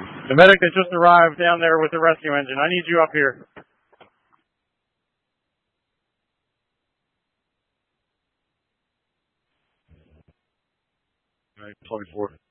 The medic that just arrived down there with the rescue engine. I need you up here. All right, 24.